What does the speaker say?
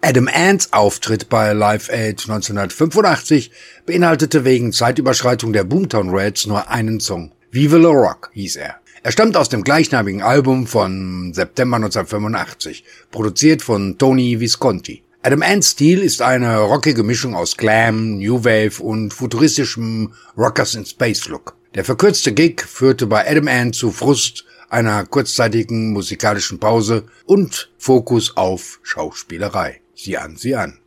Adam Ants Auftritt bei Live Aid 1985 beinhaltete wegen Zeitüberschreitung der Boomtown Rats nur einen Song. Vive le Rock hieß er. Er stammt aus dem gleichnamigen Album von September 1985, produziert von Tony Visconti. Adam Ants Stil ist eine rockige Mischung aus Glam, New Wave und futuristischem Rockers in Space Look. Der verkürzte Gig führte bei Adam Ant zu Frust, einer kurzzeitigen musikalischen Pause und Fokus auf Schauspielerei. Sieh an.